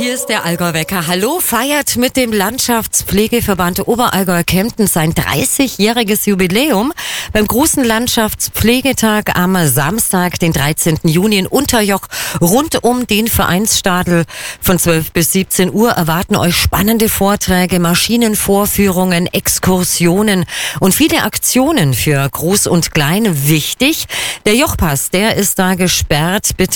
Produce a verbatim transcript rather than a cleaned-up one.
Hier ist der Allgäu-Wecker. Hallo, feiert mit dem Landschaftspflegeverband Oberallgäu-Kempten sein dreißigjähriges Jubiläum. Beim großen Landschaftspflegetag am Samstag, den dreizehnten Juni in Unterjoch, rund um den Vereinsstadel von zwölf bis siebzehn Uhr erwarten euch spannende Vorträge, Maschinenvorführungen, Exkursionen und viele Aktionen für Groß und Klein. Wichtig, der Jochpass, der ist da gesperrt. Bitte